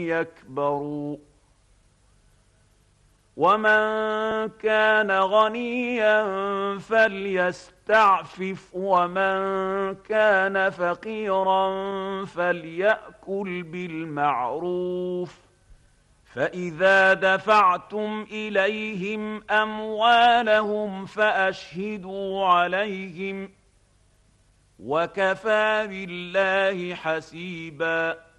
يكبروا ومن كان غنيا فليستعفف ومن كان فقيرا فليأكل بالمعروف فإذا دفعتم إليهم أموالهم فأشهدوا عليهم وكفى بالله حسيبا